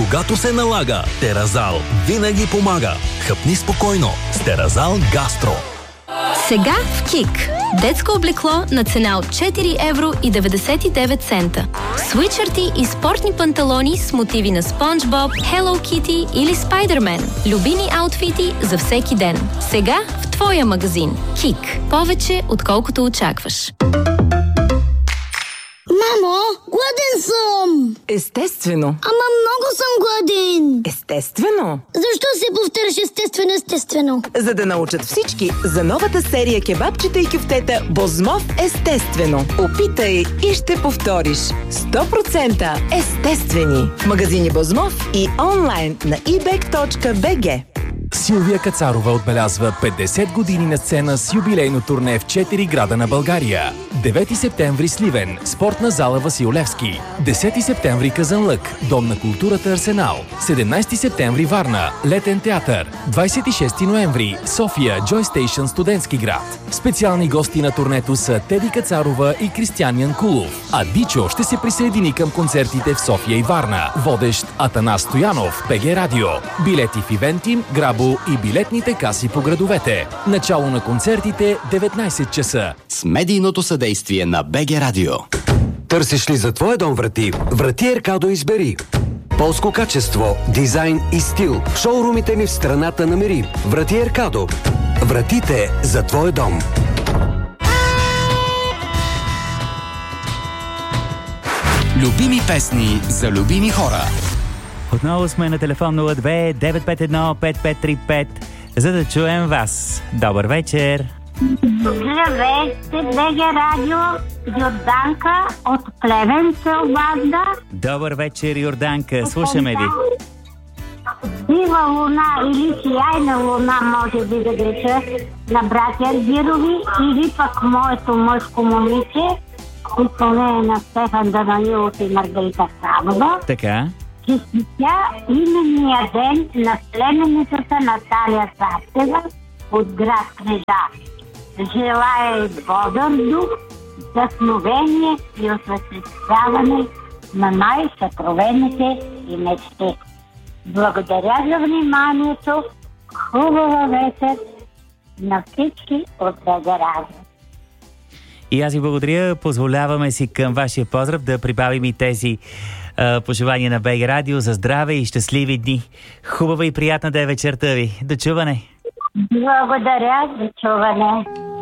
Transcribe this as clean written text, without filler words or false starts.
когато се налага. Теразал винаги помага. Хъпни спокойно с Теразал Гастро. Сега в КИК. Детско облекло на цена от 4,99 евро. Свитшърти и спортни панталони с мотиви на Спонж Боб, Hello Kitty или Спайдермен. Любими аутфити за всеки ден. Сега в твоя магазин. КИК. Повече отколкото очакваш. Мамо, гладен съм! Естествено. Ама много съм гладен! Естествено. Защо се повтаряш естествено? За да научат всички за новата серия кебабчета и кюфтета Бозмов естествено. Опитай и ще повториш. 100% естествени. Магазини Бозмов и онлайн на ebek.bg. Силвия Кацарова отбелязва 50 години на сцена с юбилейно турне в 4 града на България. 9 септември Сливен, спортна зала Васил Левски. 10 септември Казанлък, Дом на културата Арсенал. 17 септември Варна, Летен театър. 26 ноември София, Joy Station, студентски град. Специални гости на турнето са Теди Кацарова и Кристиан Янкулов. А Дичо ще се присъедини към концертите в София и Варна. Водещ Атанас Стоянов, БГ Радио. Билети в Ивентим, Грабо и билетните каси по градовете. Начало на концертите 19 часа. С медийното съдействие на БГ Радио. Търсиш ли за твоя дом врати? Врати Еркадо избери. Полско качество, дизайн и стил. В шоурумите ни в страната намери. Врати Еркадо. Вратите за твоя дом. Любими песни за любими хора. Отново сме на телефон 02-951-5535, за да чуем вас. Добър вечер! Здравейте, БГ Радио, Йорданка от Плевен се обажда. Добър вечер, Йорданка, слушаме ви. Дива луна или сияйна луна, може би да реча, на братя Гирови, или пък моето мъжко момиче, изпълнение на Стефан Данаилов и Маргарита Савова. Така. Честитя именния ден на племенницата Наталия Савчева от град Кнежа. Желая бодър дух, вдъхновение и осъществяване на най-съкровените и мечти. Благодаря за вниманието. Хубава вечер на всички от БГ Радио. И аз ви благодаря. Позволяваме си към вашия поздрав да прибавим и тези пожелания на БГ Радио за здраве и щастливи дни. Хубава и приятна да е вечерта ви. До чуване! Благодаря, до чуване!